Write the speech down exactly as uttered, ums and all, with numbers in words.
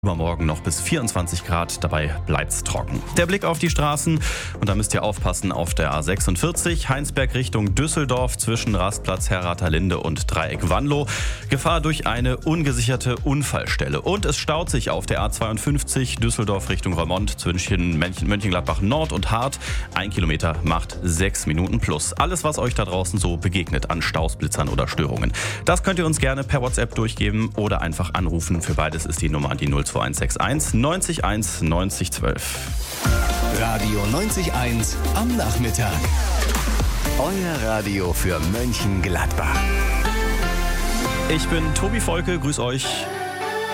Übermorgen noch bis vierundzwanzig Grad, dabei bleibt's trocken. Der Blick auf die Straßen, und da müsst ihr aufpassen, auf der A sechsundvierzig, Heinsberg Richtung Düsseldorf zwischen Rastplatz Herrathalinde und Dreieck Wanlo. Gefahr durch eine ungesicherte Unfallstelle. Und es staut sich auf der A zweiundfünfzig, Düsseldorf Richtung Remont zwischen Mönchengladbach Nord und Hart. Ein Kilometer macht sechs Minuten plus. Alles, was euch da draußen so begegnet an Staus, Blitzern oder Störungen. Das könnt ihr uns gerne per WhatsApp durchgeben oder einfach anrufen. Für beides ist die Nummer die null zwei eins sechs eins neunzig eins neunzig zwölf. Radio neunzig eins am Nachmittag. Euer Radio für Mönchengladbach. Ich bin Tobi Volke, grüß euch.